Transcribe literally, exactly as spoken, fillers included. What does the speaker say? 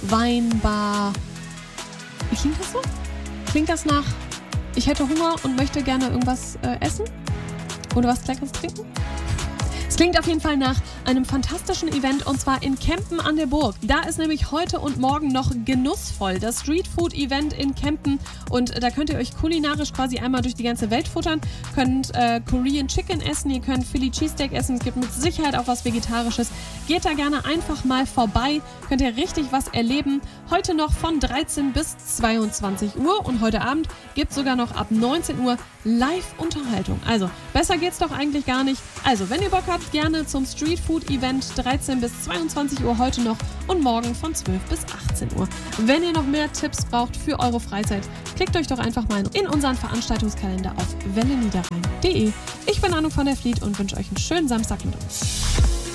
Weinbar. Wie klingt das so? Klingt das nach, ich hätte Hunger und möchte gerne irgendwas äh, essen? Oder was Leckeres trinken? Es klingt auf jeden Fall nach einem fantastischen Event und zwar in Kempen an der Burg. Da ist nämlich heute und morgen noch genussvoll das Streetfood-Event in Kempen und da könnt ihr euch kulinarisch quasi einmal durch die ganze Welt futtern. Könnt äh, Korean Chicken essen, ihr könnt Philly Cheesesteak essen, es gibt mit Sicherheit auch was Vegetarisches. Geht da gerne einfach mal vorbei, könnt ihr richtig was erleben. Heute noch von dreizehn bis zweiundzwanzig Uhr und heute Abend gibt es sogar noch ab neunzehn Uhr Live-Unterhaltung. Also besser geht's doch eigentlich gar nicht. Also wenn ihr Bock habt, gerne zum Streetfood-Event dreizehn bis zweiundzwanzig Uhr heute noch und morgen von zwölf bis achtzehn Uhr. Wenn ihr noch mehr Tipps braucht für eure Freizeit, klickt euch doch einfach mal in unseren Veranstaltungskalender auf welle niederrhein punkt de. Ich bin Anuk von der Vliet und wünsche euch einen schönen Samstag mit uns.